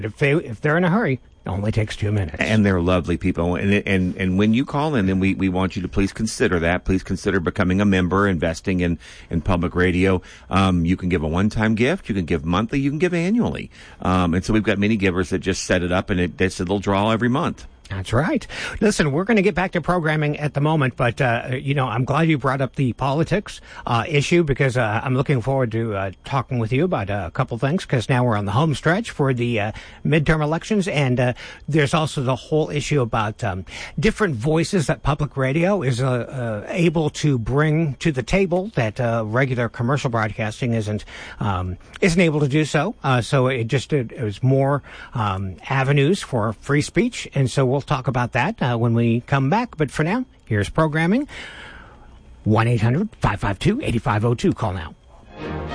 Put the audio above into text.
If they're in a hurry, it only takes 2 minutes. And they're lovely people. And when you call in, then we want you to please consider that. Please consider becoming a member, investing in public radio. You can give a one-time gift. You can give monthly. You can give annually. And so we've got many givers that just set it up, and it'll draw every month. That's right. Listen, we're going to get back to programming at the moment, but, I'm glad you brought up the politics issue because I'm looking forward to talking with you about a couple things because now we're on the home stretch for the midterm elections, and there's also the whole issue about different voices that public radio is able to bring to the table that regular commercial broadcasting isn't able to do so. So it was more avenues for free speech, and so we'll talk about that when we come back. But for now, here's programming. 1-800-552-8502. Call now.